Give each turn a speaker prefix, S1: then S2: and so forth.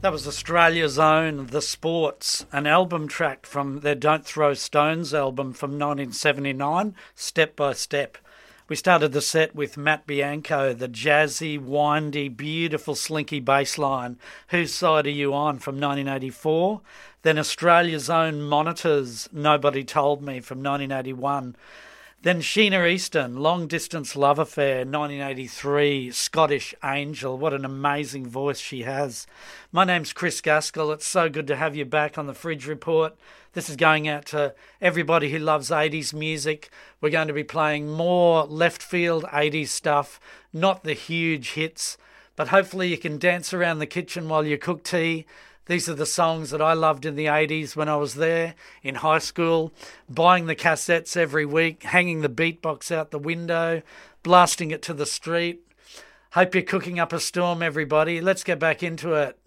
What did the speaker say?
S1: That was Australia's own The Sports, an album track from their Don't Throw Stones album from 1979, Step by Step. We started the set with Matt Bianco, the jazzy, windy, beautiful, slinky bass line, Whose Side Are You On from 1984. Then Australia's own Monitors, Nobody Told Me from 1981. Then Sheena Easton, Long Distance Love Affair, 1983, Scottish Angel. What an amazing voice she has. My name's Chris Gaskell. It's so good to have you back on the Fridge Report. This is going out to everybody who loves 80s music. We're going to be playing more left field 80s stuff, not the huge hits, but hopefully you can dance around the kitchen while you cook tea. These are the songs that I loved in the 80s when I was there in high school, buying the cassettes every week, hanging the beatbox out the window, blasting it to the street. Hope you're cooking up a storm, everybody. Let's get back into it.